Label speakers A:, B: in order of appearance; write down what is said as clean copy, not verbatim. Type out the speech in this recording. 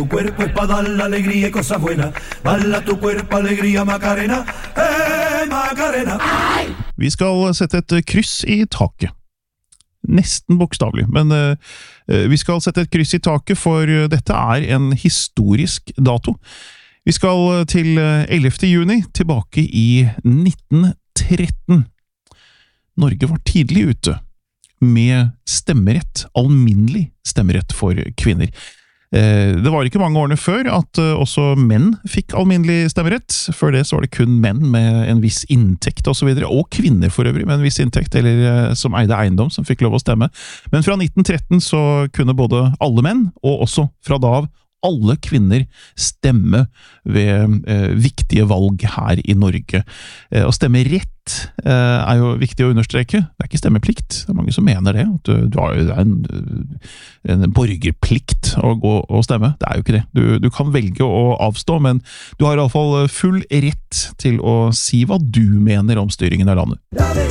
A: Tu cuerpo es para dar la alegría y cosas buenas. Bala tu cuerpo, alegría, Macarena. Macarena.
B: Vi skal sette et kryss i taket. Nesten bokstavelig, men vi skal sette et kryss i taket, for dette er en historisk dato. Vi skal til 11. juni, tilbake i 1913. Norge var tidlig ute med stemmerett, alminnelig stemmerett for kvinner. Det var ikke mange årene før at også menn fikk alminnelig stemmerett. Før det så var det kun menn med en viss inntekt og så videre, og kvinner for øvrig med en viss inntekt, eller som eide eiendom, som fikk lov å stemme. Men fra 1913 så kunne både alle menn, og også fra da av alle kvinner stemme ved viktige valg her i Norge. Å stemme rett er jo viktig å understreke. Det er ikke stemmeplikt. Det er mange som mener det. At du har jo en borgerplikt å gå og stemme. Det er jo ikke det. Du kan velge å avstå, men du har i alle fall full rett til å si hva du mener om styringen av landet.